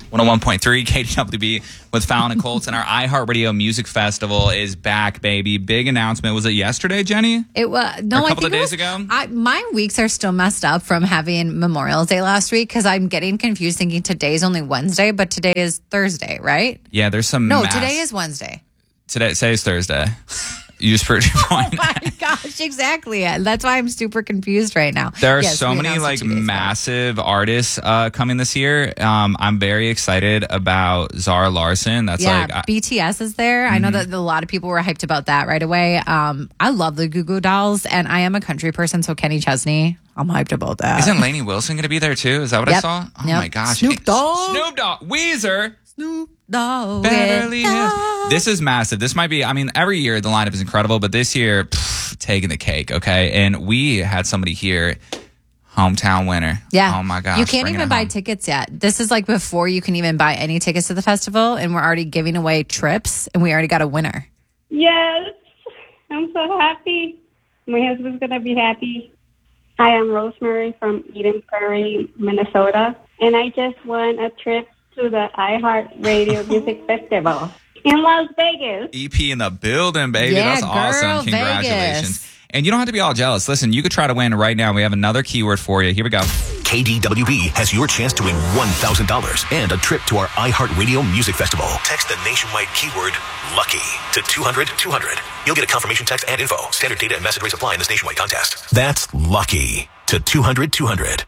101.3 KDWB with Fallon and Colts, and our iHeartRadio Music Festival is back, baby. Big announcement. Was it yesterday, Jenny? It was no, or a couple I of think days ago. My weeks are still messed up from having Memorial Day last week because I'm getting confused thinking today's only Wednesday, but today is Thursday, right? Yeah, there's some. Today is Wednesday. Today's Thursday. You just proved your point. Oh my gosh, exactly. That's why I'm super confused right now. There are so many massive artists coming this year. I'm very excited about Zara Larsson. BTS is there. I know that a lot of people were hyped about that right away. I love the Goo Goo Dolls, and I am a country person, so Kenny Chesney, I'm hyped about that. Isn't Lainey Wilson going to be there too? Is that what I saw? Oh my gosh. Snoop Dogg. Weezer. Snoop Dogg. Beverly Hills. This is massive. This might be, every year the lineup is incredible, but this year, taking the cake, okay? And we had somebody here, hometown winner. Yeah. Oh my gosh. You can't even buy tickets yet. This is like before you can even buy any tickets to the festival, and we're already giving away trips, and we already got a winner. Yes. I'm so happy. My husband's going to be happy. Hi, I'm Rosemary from Eden Prairie, Minnesota, and I just won a trip to the iHeartRadio Music Festival in Las Vegas. EP in the building, baby. Yeah, that's awesome. girl, Congratulations. Vegas. And you don't have to be all jealous. Listen, you could try to win right now. We have another keyword for you. Here we go. KDWB has your chance to win $1,000 and a trip to our iHeartRadio Music Festival. Text the nationwide keyword LUCKY to 200-200. You'll get a confirmation text and info. Standard data and message rates apply in this nationwide contest. That's LUCKY to 200-200.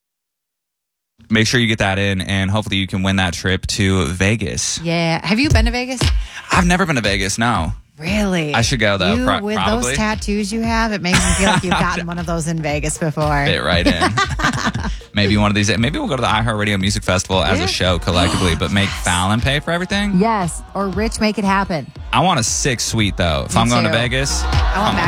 Make sure you get that in, and hopefully you can win that trip to Vegas. Yeah. Have you been to Vegas? I've never been to Vegas, no. Really? I should go, though. With probably. Those tattoos you have, it makes me feel like you've gotten one of those in Vegas before. Fit right in. Maybe one of these. Maybe we'll go to the iHeartRadio Music Festival as a show collectively, but make Fallon pay for everything? Yes. Or Rich, make it happen. I want a 6 suite, though. If I'm going to Vegas, I want